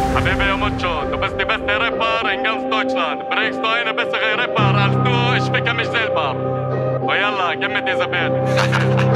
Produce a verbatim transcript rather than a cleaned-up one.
Habibi ja Mucho, du bist die beste Rapper in ganz Deutschland. Bringst du eine bessere Rapper als du, ich ficke mich selber. Oh yalla, gib mir diese Bild.